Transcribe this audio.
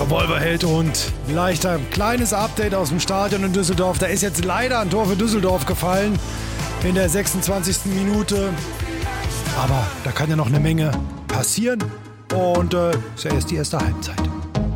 Revolverheld und leichter kleines Update aus dem Stadion in Düsseldorf. Da ist jetzt leider ein Tor für Düsseldorf gefallen in der 26. Minute. Aber da kann ja noch eine Menge passieren und ist ja erst die erste Halbzeit.